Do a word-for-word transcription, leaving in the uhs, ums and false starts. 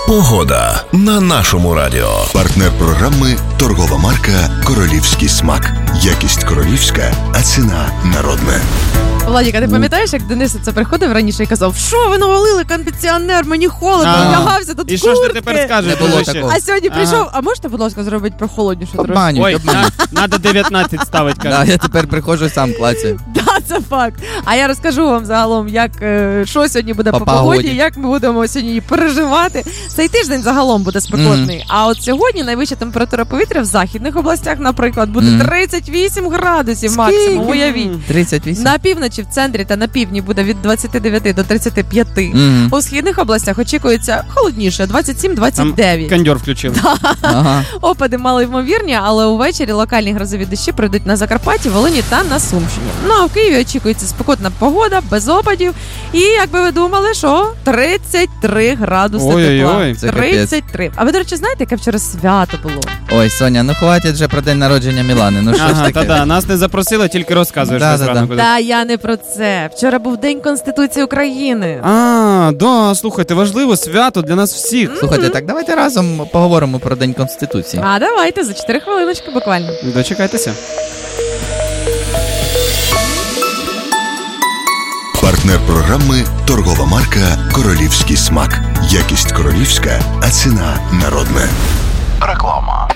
Погода на нашому радіо. Партнер програми – торгова марка «Королівський смак». Якість королівська, а ціна народна. Владіка, ти пам'ятаєш, як Денис це приходив раніше і казав, що ви навалили кондиціонер, мені холодно, лягався тут і куртки. І що ж ти тепер скажеш? Не було такого. А сьогодні прийшов, ага. а можете, будь ласка, зробити прохолодніше трошки? Обманюють, Ой, обманюють. треба дев'ятнадцять ставити, каже. Да, я тепер приходжу сам клацаю. Да, це факт. А я розкажу вам загалом, як, що сьогодні буде по, по погоді, як ми будемо сьогодні її переживати. Цей тиждень загалом буде спекотний. Mm. А от сьогодні найвища температура повітря в західних областях, наприклад, буде mm. тридцять вісім градусів максимум, уявіть. тридцять вісім? На півночі, в центрі та на півдні буде від двадцяти дев'яти до тридцяти п'яти. Mm. У східних областях очікується холодніше, двадцять сім двадцять дев'ять. Там кондьор включили. Ага. Опади малоймовірні, але увечері локальні грозові дощі пройдуть на Закарпатті, Волині та на Сумщині. Ну а в Києві очікується спекотна погода, без опадів. І, як би ви думали, що тридцять три градуси Ой-ой-ой. тепла. тридцять три. А ви, до речі, знаєте, яке вчора свято було? Ой, Соня, ну хватить вже про день народження Мілани. Ну що ага, ж таке? Та-да, нас не запросили, тільки розказуєш. Да, да, да. Та я не про це. Вчора був День Конституції України. А, да, слухайте, важливе свято для нас всіх. Mm-hmm. Слухайте, так давайте разом поговоримо про День Конституції. А давайте, за чотири хвилиночки буквально. Дочекайтеся. Партнер програми – торгова марка «Королівський смак». Якість королівська, а ціна народна. Реклама.